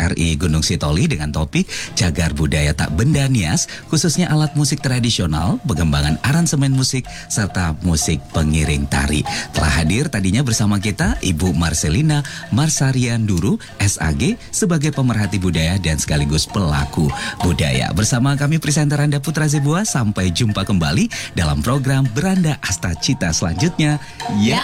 RI Gunung Sitoli dengan topik Cagar Budaya Tak Benda Nias, khususnya alat musik tradisional, pengembangan aransemen musik, serta musik pengiring tari. Telah hadir tadinya bersama kita Ibu Marcelina Marsarianduru, SAG, sebagai pemerhati budaya dan sekaligus pelaku budaya. Bersama kami presenter Anda Putra Zebua, sampai jumpa kembali dalam program Beranda Asta Cita selanjutnya. Ya